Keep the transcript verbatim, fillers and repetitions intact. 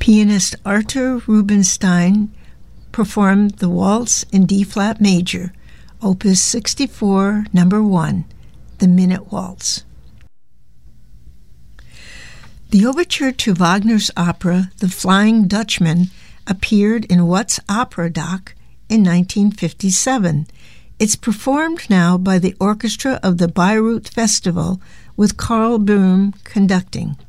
Pianist Artur Rubinstein performed the Waltz in D-flat major, Opus sixty-four, number one, the Minute Waltz. The overture to Wagner's opera, The Flying Dutchman, appeared in What's Opera Doc in nineteen fifty-seven. It's performed now by the orchestra of the Bayreuth Festival with Karl Böhm conducting.